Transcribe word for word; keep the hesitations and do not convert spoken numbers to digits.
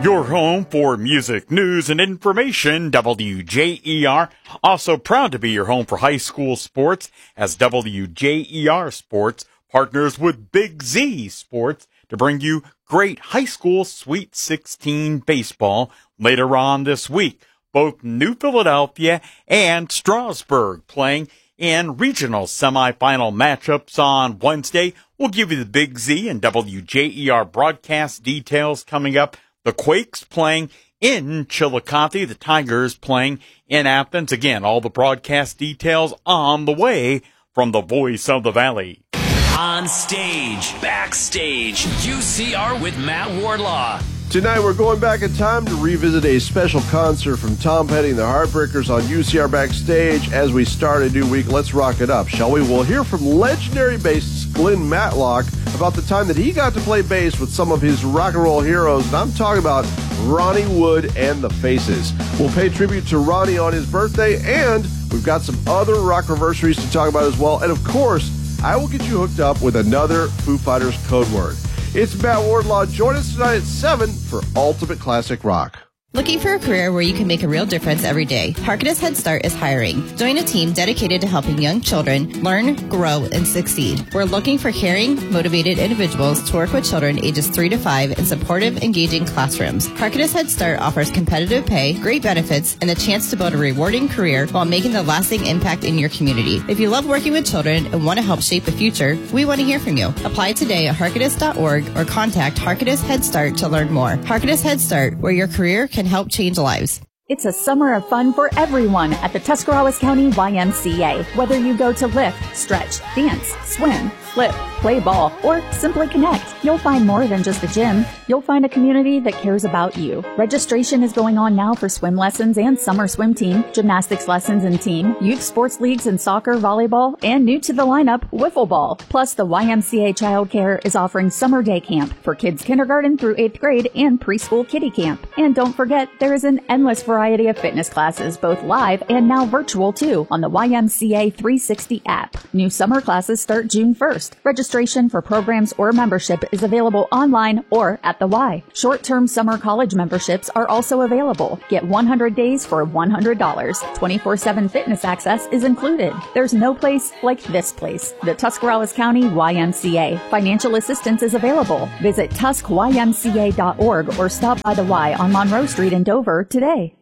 Your home for music, news, and information, W J E R. Also proud to be your home for high school sports, as W J E R Sports partners with Big Z Sports to bring you great high school Sweet sixteen baseball later on this week. Both New Philadelphia and Strasburg playing in regional semifinal matchups on Wednesday. We'll give you the Big Z and W J E R broadcast details coming up. The Quakes playing in Chillicothe, the Tigers playing in Athens. Again, all the broadcast details on the way from the Voice of the Valley. On stage, backstage, U C R with Matt Wardlaw. Tonight we're going back in time to revisit a special concert from Tom Petty and the Heartbreakers on U C R Backstage. As we start a new week, let's rock it up, shall we? We'll hear from legendary bassist Glenn Matlock about the time that he got to play bass with some of his rock and roll heroes, and I'm talking about Ronnie Wood and the Faces. We'll pay tribute to Ronnie on his birthday, and we've got some other rock-anniversaries to talk about as well. And of course, I will get you hooked up with another Foo Fighters code word. It's Matt Wardlaw. Join us tonight at seven for Ultimate Classic Rock. Looking for a career where you can make a real difference every day? Harkness Head Start is hiring. Join a team dedicated to helping young children learn, grow, and succeed. We're looking for caring, motivated individuals to work with children ages three to five in supportive, engaging classrooms. Harkness Head Start offers competitive pay, great benefits, and the chance to build a rewarding career while making the lasting impact in your community. If you love working with children and want to help shape the future, we want to hear from you. Apply today at harkness dot org or contact Harkness Head Start to learn more. Harkness Head Start, where your career can help change lives. It's a summer of fun for everyone at the Tuscarawas County Y M C A. Whether you go to lift, stretch, dance, swim, flip, play ball, or simply connect, you'll find more than just a gym. You'll find a community that cares about you. Registration is going on now for swim lessons and summer swim team, gymnastics lessons and team, youth sports leagues in soccer, volleyball, and new to the lineup, wiffle ball. Plus, the Y M C A Child Care is offering summer day camp for kids kindergarten through eighth grade and preschool kiddie camp. And don't forget, there is an endless variety of fitness classes, both live and now virtual too, on the Y M C A three sixty app. New summer classes start June first. Registration for programs or membership is available online or at the Y. Short-term summer college memberships are also available. Get one hundred days for one hundred dollars. twenty-four seven fitness access is included. There's no place like this place, the Tuscarawas County Y M C A. Financial assistance is available. Visit tusk y m c a dot org or stop by the Y on Monroe Street in Dover today.